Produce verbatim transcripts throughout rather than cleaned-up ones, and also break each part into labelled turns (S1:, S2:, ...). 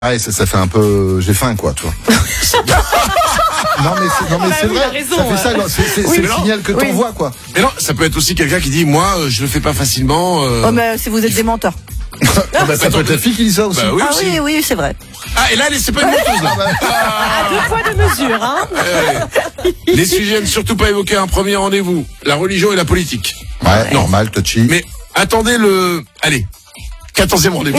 S1: Ah, et ça, ça fait un peu, j'ai faim, quoi, toi. Non mais c'est, non, mais
S2: bah
S1: c'est
S2: oui,
S1: vrai,
S2: raison,
S1: ça fait
S2: ouais.
S1: ça, non, c'est, c'est,
S2: Oui,
S1: c'est le
S2: non.
S1: signal que
S2: Oui.
S1: t'envoies, quoi.
S3: Mais non, ça peut être aussi quelqu'un qui dit, moi, euh, je le fais pas facilement. Euh...
S4: Oh, mais si vous êtes des menteurs.
S1: Ah, bah, ça peut être la fille qui dit ça aussi.
S3: Bah oui,
S4: Ah
S3: aussi.
S4: oui, oui, c'est vrai.
S3: Ah, et là, c'est pas une menteuse, là.
S2: À deux fois de mesure, hein.
S3: Ouais. Les sujets à ne surtout pas évoquer un premier rendez-vous. La religion et la politique.
S1: Ouais,
S3: Non.
S1: normal, touchy.
S3: Mais attendez le... Allez, quatorzième rendez-vous.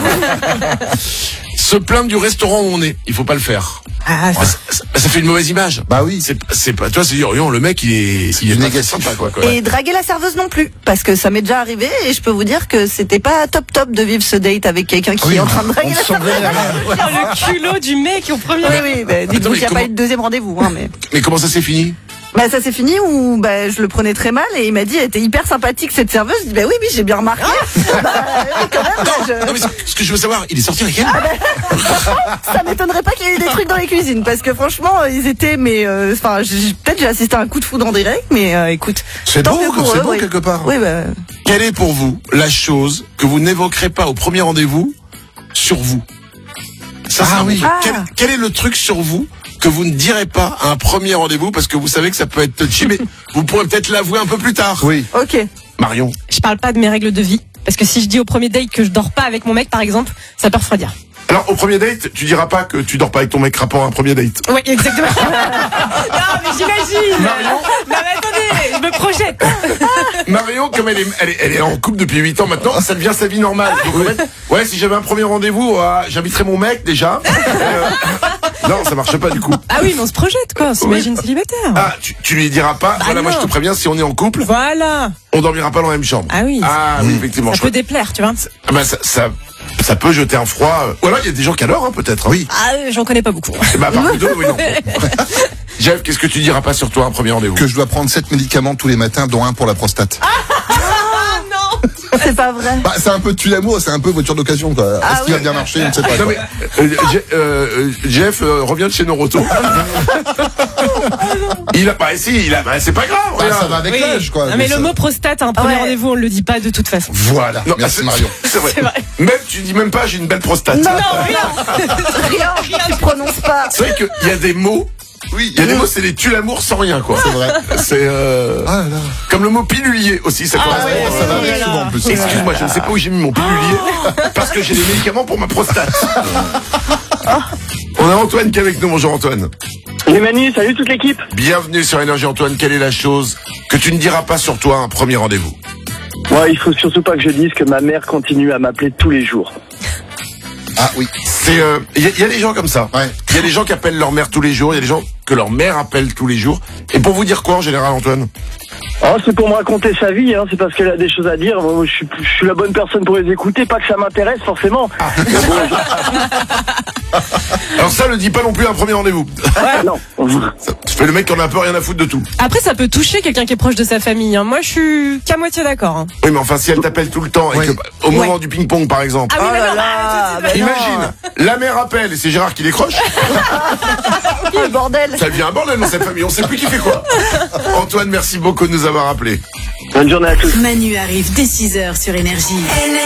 S3: Se plaindre du restaurant où on est, il faut pas le faire.
S4: Ah,
S3: Ça, ça- ça fait une mauvaise image.
S1: Bah oui.
S3: C'est, c'est pas, toi, c'est dire, le mec, il est, il est pas très
S1: négatif.
S3: sympa, quoi. quoi.
S4: Et draguer la serveuse non plus, parce que ça m'est déjà arrivé et je peux vous dire que c'était pas top top de vivre ce date avec quelqu'un qui
S1: Oui,
S4: est en train de
S1: on
S4: draguer la
S1: se sent
S4: serveuse.
S1: vénère.
S2: Oh, le culot du mec au premier.
S4: Oui, oui, bah, dites-vous
S3: Attends, mais
S4: qu'il n'y a
S3: comment-
S4: pas eu de deuxième rendez-vous, hein, mais.
S3: Mais comment ça s'est fini?
S4: Bah, ça s'est fini où, bah, je le prenais très mal et il m'a dit, elle était hyper sympathique cette serveuse. Je dis, bah oui, oui, j'ai bien remarqué. Bah, oui, quand même, bah, je-
S3: Non, mais ce ce que je veux savoir, il est sorti avec elle?
S4: ça m'étonnerait pas qu'il y ait eu des trucs dans les cuisines parce que franchement, ils étaient, mais, euh, enfin, j'ai- peut-être j'ai assisté à un coup de foudre en direct, mais, euh, écoute.
S1: C'est
S4: tant
S1: beau,
S4: mieux pour
S1: c'est
S4: eux,
S1: beau
S4: oui.
S1: quelque part.
S4: Oui, bah.
S3: Quelle est pour vous la chose que vous n'évoquerez pas au premier rendez-vous sur vous? Ça, c'est
S1: Ah
S3: un
S1: oui.
S3: bon truc.
S4: Ah.
S3: Quel, quel est le truc sur vous que vous ne direz pas à un premier rendez-vous parce que vous savez que ça peut être touchy, mais vous pourrez peut-être l'avouer un peu plus tard.
S1: Oui.
S4: Ok.
S3: Marion.
S2: Je parle pas de mes règles de vie. Parce que si je dis au premier date que je dors pas avec mon mec, par exemple, ça peut refroidir.
S3: Alors, au premier date, tu diras pas que tu dors pas avec ton mec rapport à un premier date.
S2: Oui, exactement. Non, mais j'imagine. Non, mais attendez, je me projette.
S3: Marion, comme elle est, elle est, elle est en couple depuis huit ans maintenant, ça devient sa vie normale. Donc, en fait, ouais, si j'avais un premier rendez-vous, euh, j'inviterais mon mec déjà. Euh, non, ça marche pas du coup.
S2: Ah oui, mais on se projette, quoi. On s'imagine célibataire.
S3: Ah, tu, tu lui diras pas,
S2: Bah
S3: voilà, moi
S2: non.
S3: je te préviens, si on est en couple,
S2: Voilà.
S3: on dormira pas dans la même chambre.
S2: Ah oui.
S3: Ah oui, effectivement.
S2: Ça
S3: je
S2: peut
S3: crois-
S2: déplaire, tu vois.
S3: Ah bah, ça, ça, ça peut jeter un froid. euh. Ou alors il y a des gens qui adorent, hein, peut-être. Oui.
S2: Ah, euh, j'en connais pas beaucoup.
S3: Eh bah, par deux, oui, non. Jeff, qu'est-ce que tu diras pas sur toi un premier rendez-vous?
S1: Que je dois prendre sept médicaments tous les matins, dont un pour la prostate.
S2: Ah non.
S4: C'est pas vrai.
S1: Bah, c'est un peu tu l'amour, c'est un peu voiture d'occasion, quoi.
S4: Ah
S1: Est-ce qu'il
S4: oui.
S1: va bien marcher? On ne sait pas.
S3: Non
S1: quoi.
S3: mais euh, Je- euh, euh, Jeff euh, revient de chez Noroto. Il a bah si, il a bah, c'est pas grave.
S1: Bah,
S3: regarde.
S1: ça va avec
S2: Oui.
S1: l'âge, quoi.
S2: Non, mais le
S1: ça-
S2: mot prostate à un premier
S4: Ouais.
S2: rendez-vous, on le dit pas de toute façon.
S1: Voilà.
S3: Non,
S1: Merci
S3: c'est-
S1: Marion.
S3: C'est vrai.
S2: C'est vrai.
S3: Même tu dis même pas j'ai une belle prostate.
S2: Non, rien.
S4: Rien, tu prononces pas.
S3: C'est vrai qu'il y a des mots.
S1: Oui.
S3: Il y a des mots, c'est des tu l'amour sans rien quoi.
S1: C'est vrai.
S3: C'est euh,
S1: Ah là.
S3: comme le mot pilulier aussi, ça correspond.
S2: ouais,
S1: Ça va
S2: oui,
S1: avec
S2: voilà.
S1: souvent en plus.
S3: Excuse-moi, je ne sais pas où j'ai mis mon pilulier parce que j'ai des médicaments pour ma prostate. On a Antoine qui est avec nous. Bonjour Antoine.
S5: Les Manu, salut toute l'équipe.
S3: Bienvenue sur Énergie Antoine. Quelle est la chose que tu ne diras pas sur toi à un premier rendez-vous?
S5: Moi, il faut surtout pas que je dise que ma mère continue à m'appeler tous les jours.
S1: Ah oui.
S3: C'est euh, il y, a- il y a des gens comme ça.
S1: Ouais.
S3: Il y a des gens qui appellent leur mère tous les jours. Il y a des gens que leur mère appelle tous les jours. Et pour vous dire quoi en général, Antoine?
S5: Oh, c'est pour me raconter sa vie, hein. C'est parce qu'elle a des choses à dire. Moi, je suis, je suis la bonne personne pour les écouter, pas que ça m'intéresse forcément.
S3: Alors ça, le dis pas non plus à un premier rendez-vous.
S5: Non.
S3: Ça, tu fais le mec qui en a un peu rien à foutre de tout.
S2: Après, ça peut toucher quelqu'un qui est proche de sa famille. Hein. Moi, je suis qu'à moitié d'accord. Hein.
S3: Oui, mais enfin, si elle t'appelle tout le temps et
S1: Oui.
S3: que au moment
S2: Ouais.
S3: du ping-pong, par exemple.
S2: Ah oui,
S4: Oh
S2: mais
S4: là
S2: non.
S4: là,
S2: ah,
S4: bah
S2: tout de suite,
S4: non.
S3: Imagine, la mère appelle et c'est Gérard qui décroche.
S4: Oh, bordel.
S3: Ça devient un bordel dans cette famille. On sait plus qui fait quoi. Antoine, merci beaucoup de nous avoir appelés.
S5: Bonne journée à tous.
S6: Manu arrive dès six heures sur Énergie.